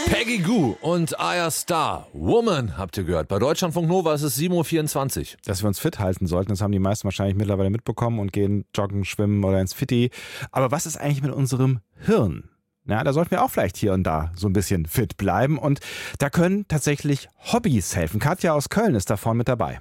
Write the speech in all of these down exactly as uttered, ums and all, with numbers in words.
Peggy Gou und Aya Star. Woman, habt ihr gehört. Bei Deutschlandfunk Nova ist es sieben Uhr vierundzwanzig. Dass wir uns fit halten sollten, das haben die meisten wahrscheinlich mittlerweile mitbekommen und gehen joggen, schwimmen oder ins Fitti. Aber was ist eigentlich mit unserem Hirn? Ja, da sollten wir auch vielleicht hier und da so ein bisschen fit bleiben. Und da können tatsächlich Hobbys helfen. Katja aus Köln ist da vorne mit dabei.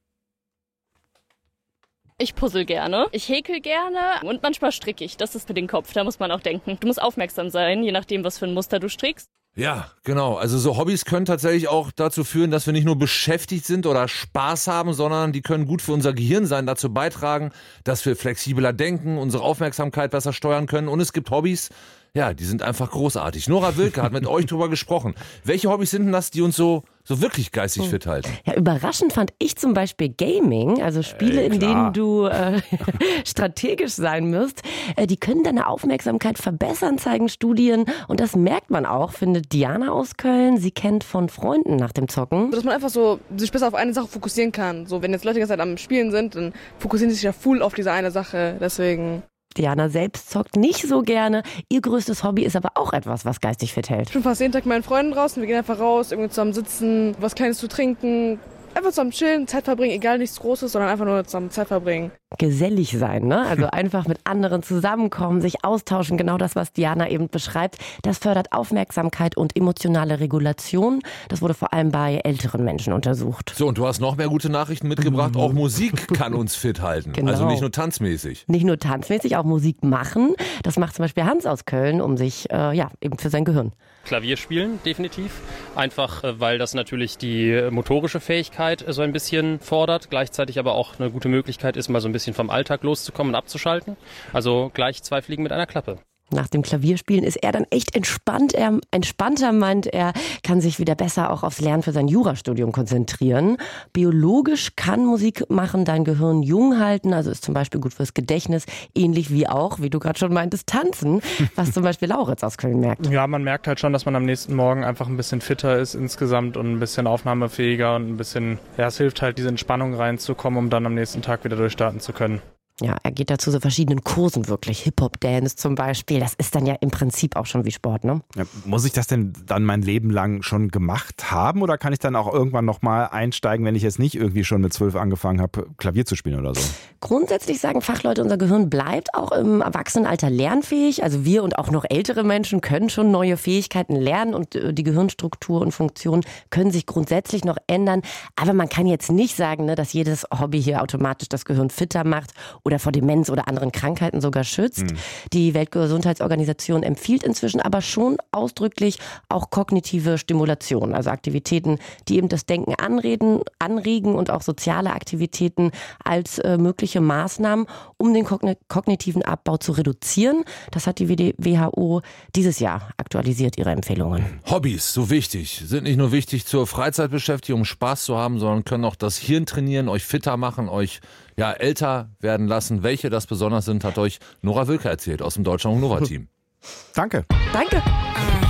Ich puzzle gerne, ich häkel gerne und manchmal stricke ich. Das ist für den Kopf, da muss man auch denken. Du musst aufmerksam sein, je nachdem, was für ein Muster du strickst. Ja, genau. Also so Hobbys können tatsächlich auch dazu führen, dass wir nicht nur beschäftigt sind oder Spaß haben, sondern die können gut für unser Gehirn sein, dazu beitragen, dass wir flexibler denken, unsere Aufmerksamkeit besser steuern können. Und es gibt Hobbys, ja, die sind einfach großartig. Nora Wilke hat mit euch drüber gesprochen. Welche Hobbys sind denn das, die uns so, so wirklich geistig fit halten? Ja, überraschend fand ich zum Beispiel Gaming, also Spiele, Ey, in denen du äh, strategisch sein musst. Äh, die können deine Aufmerksamkeit verbessern, zeigen Studien. Und das merkt man auch, findet Diana aus Köln. Sie kennt von Freunden nach dem Zocken. Dass man einfach so sich besser auf eine Sache fokussieren kann. So, wenn jetzt Leute die ganze Zeit am Spielen sind, dann fokussieren sie sich ja full auf diese eine Sache. Deswegen... Diana selbst zockt nicht so gerne. Ihr größtes Hobby ist aber auch etwas, was geistig fit hält. Ich bin fast jeden Tag mit meinen Freunden draußen. Wir gehen einfach raus, irgendwie zusammen sitzen, was Kleines zu trinken. Einfach zusammen chillen, Zeit verbringen, egal nichts Großes, sondern einfach nur zusammen Zeit verbringen. Gesellig sein, ne? Also einfach mit anderen zusammenkommen, sich austauschen. Genau das, was Diana eben beschreibt. Das fördert Aufmerksamkeit und emotionale Regulation. Das wurde vor allem bei älteren Menschen untersucht. So, und du hast noch mehr gute Nachrichten mitgebracht. Auch Musik kann uns fit halten. Genau. Also nicht nur tanzmäßig. Nicht nur tanzmäßig, auch Musik machen. Das macht zum Beispiel Hans aus Köln, um sich, äh, ja, eben für sein Gehirn. Klavier spielen, definitiv. Einfach, äh, weil das natürlich die motorische Fähigkeit so ein bisschen fordert. Gleichzeitig aber auch eine gute Möglichkeit ist, mal so ein bisschen vom Alltag loszukommen und abzuschalten. Also gleich zwei Fliegen mit einer Klappe. Nach dem Klavierspielen ist er dann echt entspannt. Er entspannter meint, er kann sich wieder besser auch aufs Lernen für sein Jurastudium konzentrieren. Biologisch kann Musik machen dein Gehirn jung halten, also ist zum Beispiel gut fürs Gedächtnis, ähnlich wie auch, wie du gerade schon meintest, tanzen, was zum Beispiel Lauritz aus Köln merkt. Ja, man merkt halt schon, dass man am nächsten Morgen einfach ein bisschen fitter ist insgesamt und ein bisschen aufnahmefähiger und ein bisschen, ja, es hilft halt, diese Entspannung reinzukommen, um dann am nächsten Tag wieder durchstarten zu können. Ja, er geht da zu so verschiedenen Kursen wirklich. Hip-Hop-Dance zum Beispiel. Das ist dann ja im Prinzip auch schon wie Sport, ne? Ja, muss ich das denn dann mein Leben lang schon gemacht haben oder kann ich dann auch irgendwann nochmal einsteigen, wenn ich jetzt nicht irgendwie schon mit zwölf angefangen habe, Klavier zu spielen oder so? Grundsätzlich sagen Fachleute, unser Gehirn bleibt auch im Erwachsenenalter lernfähig. Also wir und auch noch ältere Menschen können schon neue Fähigkeiten lernen und die Gehirnstruktur und Funktion können sich grundsätzlich noch ändern. Aber man kann jetzt nicht sagen, ne, dass jedes Hobby hier automatisch das Gehirn fitter macht oder vor Demenz oder anderen Krankheiten sogar schützt. Mhm. Die Weltgesundheitsorganisation empfiehlt inzwischen aber schon ausdrücklich auch kognitive Stimulation, also Aktivitäten, die eben das Denken anreden, anregen und auch soziale Aktivitäten als äh, mögliche Maßnahmen, um den kogn- kognitiven Abbau zu reduzieren. Das hat die W H O dieses Jahr aktualisiert, ihre Empfehlungen. Hobbys, so wichtig, sind nicht nur wichtig zur Freizeitbeschäftigung, um Spaß zu haben, sondern können auch das Hirn trainieren, euch fitter machen, euch ja älter werden lassen. Welche das besonders sind, hat euch Nora Wilke erzählt aus dem Deutschlandfunk Nova Team. Danke. Danke.